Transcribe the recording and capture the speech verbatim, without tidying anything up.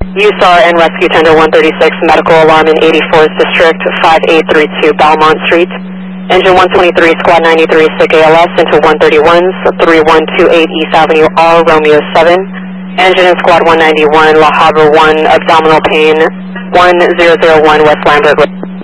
U S A R and Rescue Tender one thirty-six, medical alarm in eighty-fourth District, five eight three two Belmont Street. Engine one twenty-three, Squad ninety-three, sick A L S into one thirty-one, three one two eight East Avenue R, Romeo seven. Engine in Squad one ninety-one, La Habra one, abdominal pain, one zero zero one West Lambert.